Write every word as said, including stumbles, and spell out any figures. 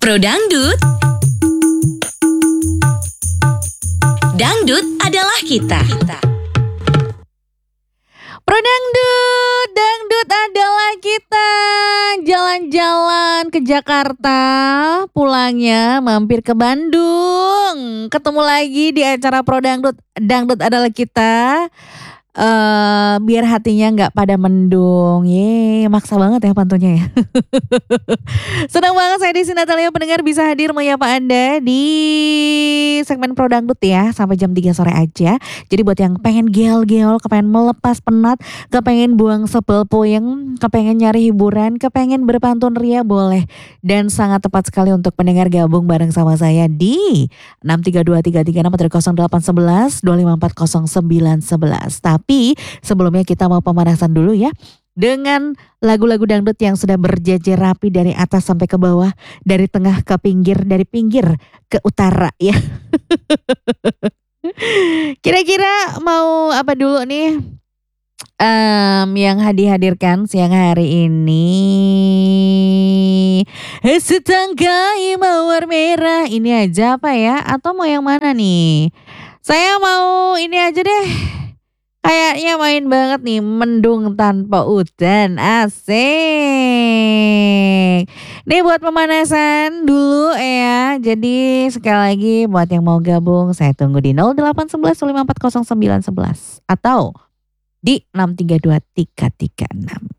Pro Dangdut. Dangdut adalah kita. Pro Dangdut, dangdut adalah kita. Jalan-jalan ke Jakarta, pulangnya mampir ke Bandung. Ketemu lagi di acara Pro Dangdut, dangdut adalah kita. Uh, biar hatinya nggak pada mendung. Ye, maksa banget ya pantunnya ya. Senang banget saya Desi Natalia pendengar bisa hadir menyapa Anda di segmen Pro Dangdut ya sampai jam tiga sore aja. Jadi buat yang pengen geol-geol, kepengen melepas penat, kepengen buang sebel puyeng, kepengen nyari hiburan, kepengen berpantun ria boleh. Dan sangat tepat sekali untuk pendengar gabung bareng sama saya di enam tiga dua tiga tiga enam atau nol delapan satu satu dua lima empat nol sembilan satu satu. Tapi sebelumnya kita mau pemanasan dulu ya dengan lagu-lagu dangdut yang sudah berjejer rapi dari atas sampai ke bawah, dari tengah ke pinggir, dari pinggir ke utara ya. Kira-kira mau apa dulu nih um, yang dihadirkan siang hari ini? Setangkai mawar merah, ini aja apa ya? Atau mau yang mana nih? Saya mau ini aja deh. Kayaknya main banget nih, mendung tanpa udan, asik. Nih buat pemanasan dulu ya. Jadi sekali lagi buat yang mau gabung saya tunggu di nol delapan satu satu dua lima empat nol sembilan satu satu atau di enam tiga dua tiga tiga enam.